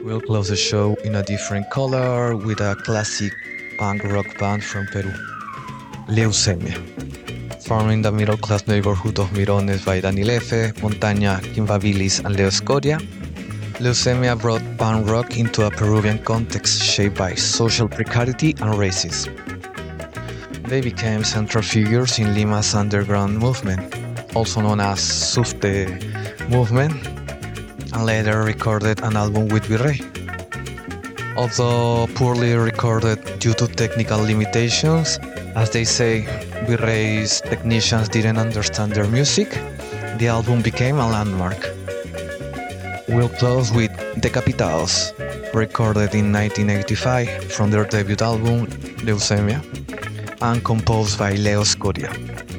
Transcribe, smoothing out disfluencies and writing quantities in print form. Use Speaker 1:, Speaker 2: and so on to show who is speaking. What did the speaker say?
Speaker 1: We'll close the show in a different color with a classic punk rock band from Peru, Leucemia. Formed in the middle-class neighborhood of Mirones by Dani Lefe, Montaña, Kimbabilis, and Leo Scoria, Leucemia brought punk rock into a Peruvian context shaped by social precarity and racism. They became central figures in Lima's underground movement, also known as Sufte movement, and later recorded an album with Virrey. Although poorly recorded due to technical limitations, as they say, Virrey's technicians didn't understand their music, the album became a landmark. We'll close with Decapitados, recorded in 1985 from their debut album, Leucemia, and composed by Leo Scoria.